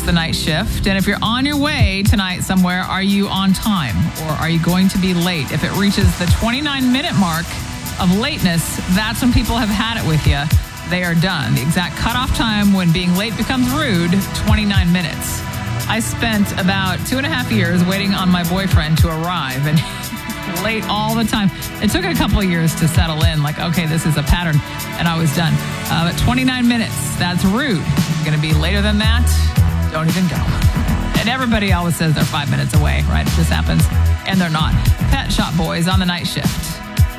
the night shift. And if you're on your way tonight somewhere, are you on time or are you going to be late? If it reaches the 29-minute mark of lateness, that's when people have had it with you. They are done. The exact cutoff time when being late becomes rude, 29 minutes. I spent about 2.5 years waiting on my boyfriend to arrive, and late all the time. It took a couple of years to settle in, like, okay, this is a pattern, and I was done. But 29 minutes, that's rude. You're going to be later than that, don't even go. And everybody always says they're 5 minutes away, right? It just happens, and they're not. Pet Shop Boys on the night shift.